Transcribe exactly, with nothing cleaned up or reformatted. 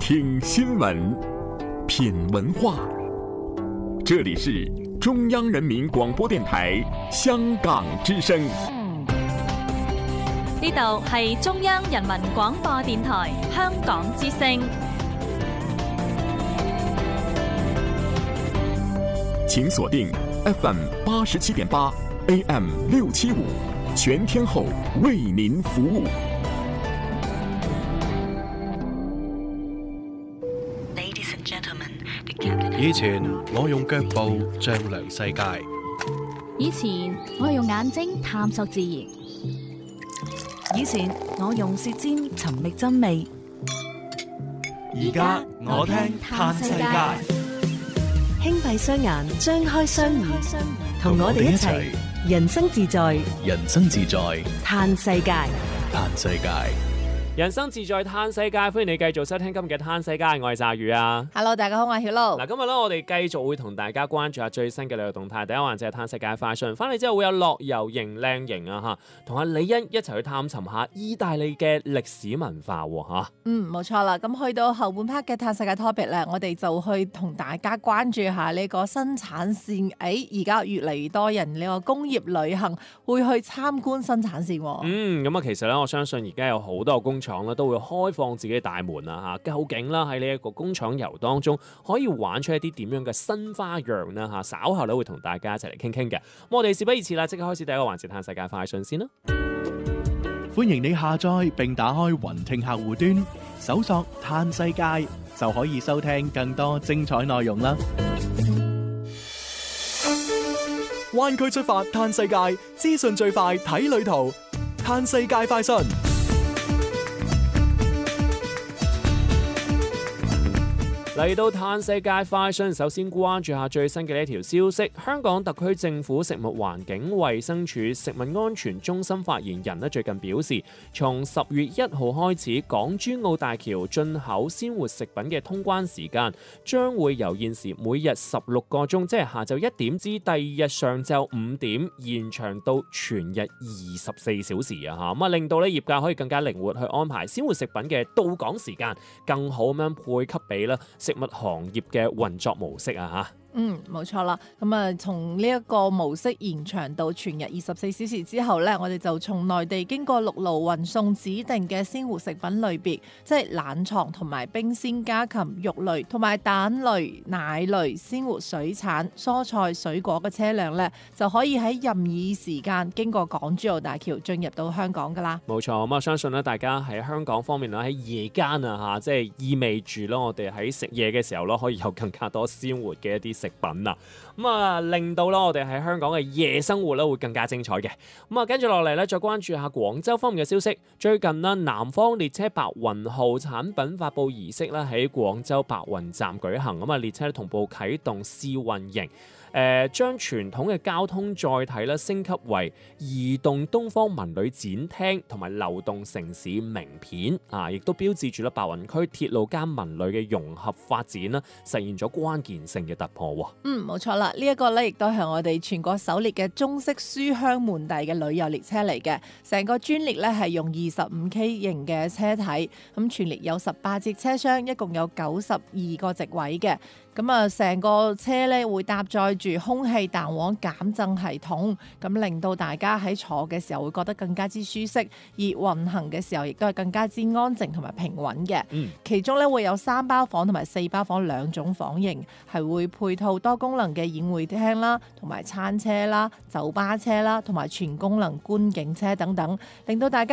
听新闻，品文化。这里是中央人民广播電台香港之聲。 呢度係中央人民廣播電台香港之聲。 請鎖定 F M 八十七點八 A M 六七五，全天候為您服務。 以前我用腳步丈量世界， 以前我用眼睛探索自然， 以前我用舌尖尋覓真味， 而家我聽嘆世界。 輕閉雙眼，張開雙耳，同我哋一齊人生自在， 人生自在嘆世界， 嘆世界。 人生自在嘆世界，歡迎你繼續收聽今日嘅嘆世界，我係炸魚啊 Hello， 大家好，我係曉露。 嗱，今日咧我哋繼續會同大家關注下最新嘅旅遊動態。第一環節係嘆世界快訊，翻嚟之後會有樂遊型靚型啊吓，同阿李欣一齊去探尋下意大利嘅歷史文化吓。 嗯，冇錯啦。咁去到後半 part 嘅嘆世界 topic 咧，我哋就去同大家關注下呢個生產線。誒、哎，而家越嚟越多人呢個工業旅行會去參觀生產線。 嗯，咁啊，其實咧我相信而家有好多工廠咧都會開放自己嘅大門啊吓，究竟啦喺呢一個工廠遊當中可以玩出一啲點樣嘅新花樣啦吓，稍後咧會同大家一齊嚟傾傾嘅。咁我哋事不宜遲啦，即刻開始第一個環節嘆世界快訊先啦。 歡迎你下載並打開雲聽客戶端，搜索嘆世界就可以收聽更多精彩內容啦。灣區出發嘆世界，資訊最快睇旅途，嘆世界快訊。 嚟到嘆世界快訊，首先關注下最新嘅呢一條消息。香港特區政府食物環境衛生署食物安全中心發言人咧最近表示，從十月一號開始，港珠澳大橋進口鮮活食品嘅通關時間將會由現時每日十六個鐘，即係下晝一點至第二日上晝五點，延長到全日二十四小時啊！嚇咁啊，令到咧業界可以更加靈活去安排鮮活食品嘅到港時間，更好咁樣配給俾啦食物行業嘅運作模式啊嚇。 嗯，冇錯啦。咁啊，從呢一個模式延長到全日二十四小時之後咧，我哋就從內地經過陸路運送指定嘅鮮活食品類別，即係冷藏同埋冰鮮家禽、肉類同埋蛋類、奶類、鮮活水產、蔬菜、水果嘅車輛咧，就可以喺任意時間經過港珠澳大橋進入到香港噶啦。 冇錯，咁啊，相信咧大家喺香港方面咧喺夜間啊嚇，即係意味住咯，我哋喺食嘢嘅時候咯，可以有更加多鮮活嘅一啲食品啊，咁啊令到啦我哋喺香港嘅夜生活咧會更加精彩嘅。咁啊跟住落嚟咧，再關注下廣州方面嘅消息。最近啦，南方列車白雲號產品發布儀式咧喺廣州白雲站舉行，咁啊列車同步啟動試運營。誒、呃、將傳統嘅交通載體咧升級為移動東方文旅展廳同埋流動城市名片啊，亦都標誌住咧白雲區鐵路加文旅嘅融合發展啦，實現咗關鍵性嘅突破喎。 嗯，冇錯啦，呢、這、一個咧亦都係我哋全國首列嘅中式書香門第嘅旅遊列車嚟嘅，成個專列咧係用二十五 K 型嘅車體，咁全列有十八節車廂，一共有九十二個席位嘅。咁啊，成個車咧會搭載住空氣彈簧減震系統，咁令到大家喺坐嘅時候會覺得更加之舒適，而運行嘅時候亦都係更加之安靜同埋平穩嘅。嗯，其中咧會有三包房同埋四包房兩種房型，係會配套多功能嘅宴會廳啦，同埋餐車啦、酒吧車啦，同埋全功能觀景車等等，令到大家